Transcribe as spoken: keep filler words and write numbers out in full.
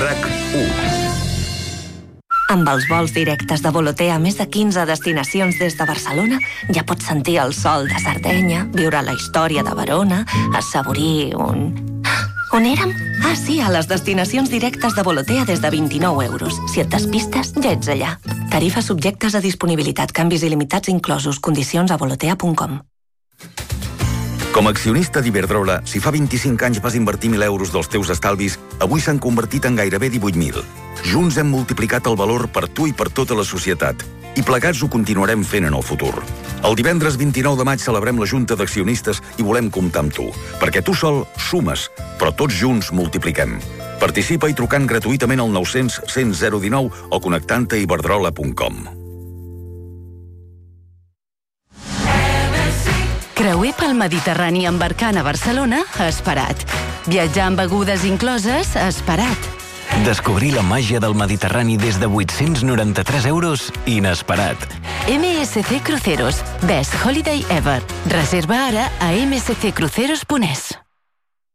RAC u. Amb els vols directes de Volotea a més de quinze destinacions des de Barcelona, ja pots sentir el sol de Sardenya, viure la història de Verona, assaborir un... On érem? Ah, sí, a les destinacions directes de Volotea des de vint-i-nou euros. Si et despistes, ja ets allà. Tarifes subjectes a disponibilitat, canvis il·limitats inclosos, condicions a volotea punt com. Com a accionista d'Iberdrola, si fa vint-i-cinc anys vas invertir mil euros dels teus estalvis, avui s'han convertit en gairebé divuit mil. Junts hem multiplicat el valor per tu i per tota la societat. I plegats ho continuarem fent en el futur. El divendres vint-i-nou de maig celebrem la Junta d'Accionistes i volem comptar amb tu. Perquè tu sol sumes, però tots junts multipliquem. Participa i trucant gratuïtament al nou cents cent zero dinou o connectant-te a iberdrola punt com. Creuer pel Mediterrani embarcant a Barcelona, esperat. Viatjar amb begudes incloses, esperat. Descobrir la màgia del Mediterrani des de vuit-cents noranta-tres euros, inesperat. M S C Cruceros, Best Holiday Ever. Reserva ara a m s c cruceros punt es.